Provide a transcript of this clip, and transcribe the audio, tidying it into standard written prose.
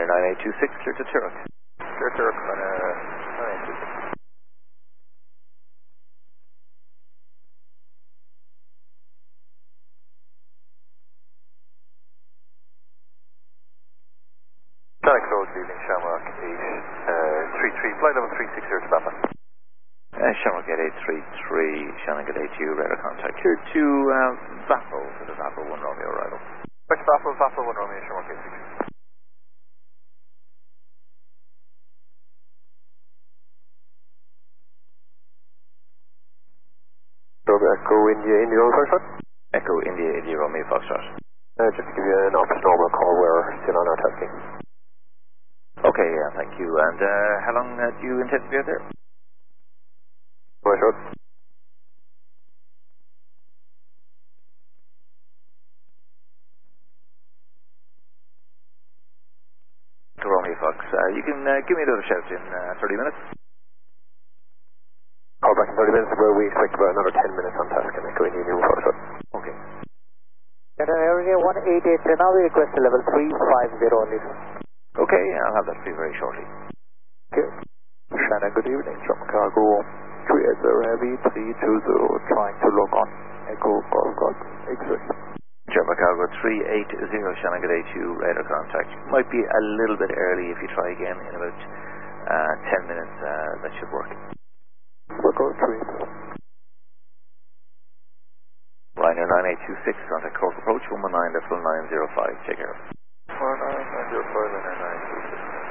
9826, clear to Turok. Clear Turok, 9826. Sonic Road, leaving Shamrock 833, flight level 360 to Papa. Shamrock 833, Shannon at 82, radar contact. Clear to Vapo, for the Vapo 1 Romeo arrival. Which Vapo? Vapo 1 Romeo, Shamrock 860. Echo India, India Romeo Foxtrot. Echo India, India Romeo Foxtrot. Just to give you an office normal call, we're still on our testing. Okay, yeah, thank you. And how long do you intend to be out there? Right, sure. Romeo Fox, you can give me another shout in 30 minutes. Call back in 30 minutes, where we expect about another 10 minutes on task and Echo India, India Romeo Foxtrot. Okay. Area 1883, now we request a level 350 only. Okay, I'll have that for you very shortly. Okay. Shannon, good evening. From Cargo 380 Heavy 320, trying to lock on Echo Golf Golf X-ray. German Cargo 380, Shannon at 82, radar contact. Might be a little bit early if you try again in about 10 minutes, that should work. Echo 3. Ryanair 9826, contact course approach 119.905, take care. 119.905 and 926.